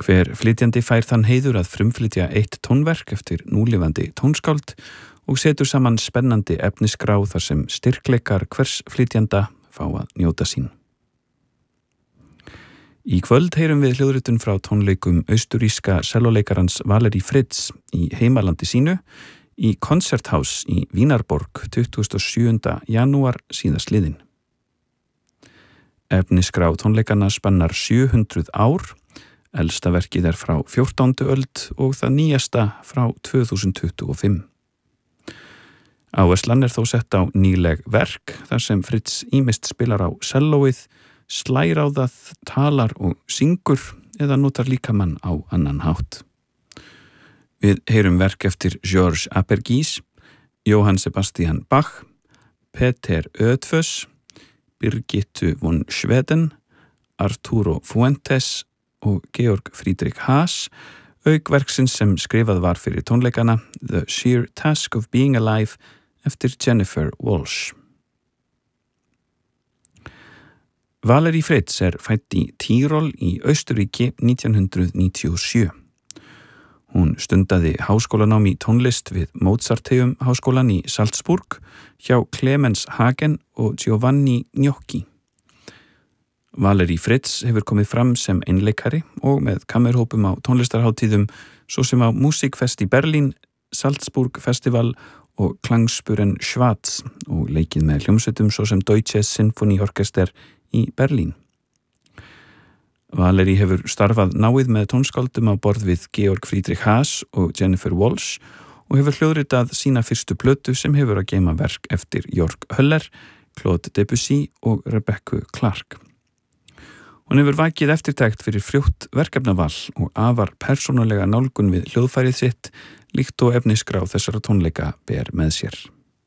Hver flytjandi fær þann heiður að frumflytja eitt tónverk eftir núlifandi tónskáld og setur saman spennandi efnisgrá þar sem styrkleikar hvers flytjanda fá að njóta sín. Í kvöld heyrum við hljóðritun frá tónleikum austuríska sellóleikarans Valerie Fritz í heimalandi sínu í Konzerthaus í Vínarborg 27. janúar síðastliðinn. Efnisgrá tónleikanna spannar 700 ár, elsta verkið er frá 14. öld og það nýjasta frá 2025. Áherslan er þó sett á nýleg verk þar sem Fritz ýmist spilar á sellóið, slær á það, talar og syngur eða notar líkamann á annan hátt. Við heyrum verk eftir Georges Apergis, Johann Sebastian Bach, Peter Ötvös, Birgittu von Schweden, Arturo Fuentes og Georg Friedrich Haas, auk verksins sem skrifað var fyrir tónleikana The Sheer Task of Being Alive eftir Jennifer Walsh. Valerie Fritz er fædd í Tyrol í Austurríki 1997. Hún stundaði háskólanám í tónlist við Mozarteum háskólan í Salzburg hjá Clemens Hagen og Giovanni Gnocchi. Valerie Fritz hefur komið fram sem einleikari og með kammerhópum á tónlistarhátíðum svo sem á Musikfest í Berlín, Salzburg Festival og Klangspüren Schwarz og leikið með hljómsveitum svo sem Deutsches Sinfonieorchester í Berlín. Valerie hefur starfað náið með tónskáldum á borð við Georg Friedrich Haas og Jennifer Walsh og hefur hljóðritað sína fyrstu plötu sem hefur að geyma verk eftir Jörg Höller, Claude Debussy og Rebecca Clark. Hún hefur vakið eftirtekt fyrir frjótt verkefnaval og afar persónulega nálgun við hljóðfærið sitt líkt og efnisgrá þessara tónleika ber með sér.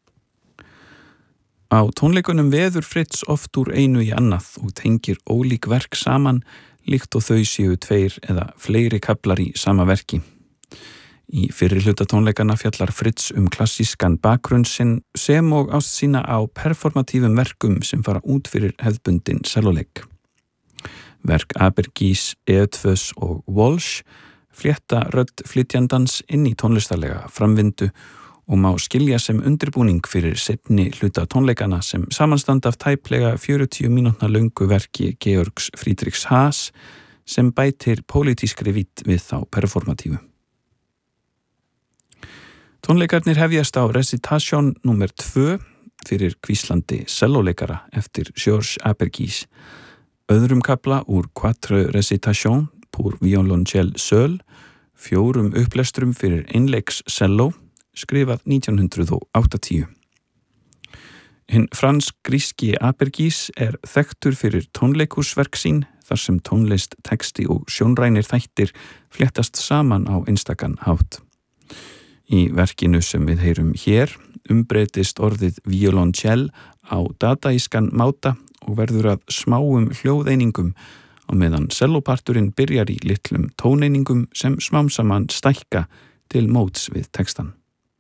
Á tónleikunum veður Fritz oft úr einu í annað og tengir ólík verk saman líkt og þau séu tveir eða fleiri kaflar í sama verki. Í fyrri hluta tónleikana fjallar Fritz klassískan bakgrunn sinn sem og ást sína á performatífum verkum sem fara út fyrir hefðbundin sellóleik. Verk Apergis, Ötvös og Walsh flétta rödd flytjandans inn í tónlistarlega framvindu og má skilja sem undirbúning fyrir seinni hluta tónleikana sem samanstanda af tæplega 40 mínútna löngu verki Georgs Friedrichs Haas sem bætir pólitískri vídd við þá performatífu. Tónleikarnir hefjast á Recitation nr. 2 fyrir hvíslandi sellóleikara eftir Georges Apergis, öðrum kafla úr Quatre Recitations pour violoncelle seul, 4 upplestrum fyrir einleiks selló, skrifað 1980. Hinn fransk-gríski Apergis er þekktur fyrir tónleikursverk sín þar sem tónlist, texti og sjónrænir þættir fléttast saman á einstakan hátt. Í verkinu sem við heyrum hér umbreytist orðið violoncelle á dadaískan máta og verður að smáum hljóðeiningum á meðan sellóparturinn byrjar í litlum tóneiningum sem smám saman stækka til móts við textan.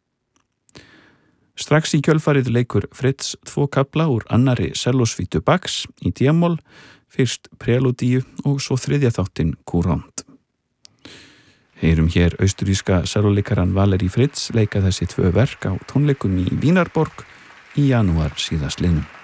Strax í kjölfarið leikur Fritz 2 kafla úr annarri sellósvítu Bachs í d-moll, fyrst prelúdíu og svo 3. þáttinn Courant. Heyrum hér austuríska sellóleikaran Valerie Fritz leika þessi 2 verk á tónleikum í Vínarborg í janúar síðastliðnum.